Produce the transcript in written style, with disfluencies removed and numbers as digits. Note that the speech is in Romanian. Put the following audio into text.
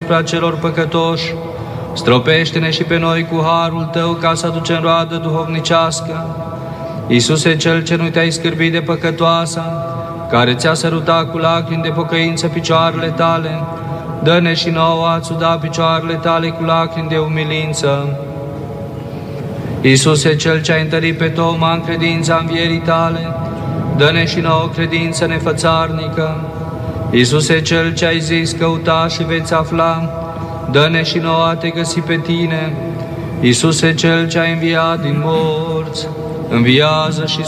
asupra celor păcătoși, stropește-ne și pe noi cu harul Tău ca să aducem roadă duhovnicească. Iisuse, Cel ce nu Te-ai scârbit de păcătoasa, care Ți-a sărutat cu lacrimi de pocăință picioarele Tale, dă-ne și nouă a suda picioarele Tale cu lacrimi de umilință. Iisuse, Cel ce ai întărit pe Toma în credința învierii Tale, dă-ne și nouă credință nefățarnică. Iisuse, Cel ce ai zis, căutați și veți afla, dă-ne și nouă a Te găsi pe Tine. Iisuse, Cel ce ai înviat din morți, înviază și